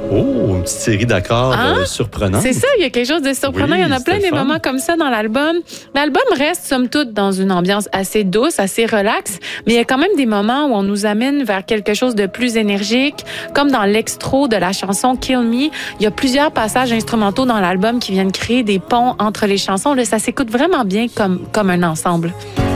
Oh, une petite série d'accords surprenants. C'est ça, il y a quelque chose de surprenant. Oui, il y en a plein des c'était fun. moments comme ça dans l'album. L'album reste, somme toute, dans une ambiance assez douce, assez relaxe, mais il y a quand même des moments où on nous amène vers quelque chose de plus énergique, comme dans l'extro de la chanson Kill Me. Il y a plusieurs passages instrumentaux dans l'album qui viennent créer des ponts entre les chansons. Là, ça s'écoute vraiment bien comme un ensemble.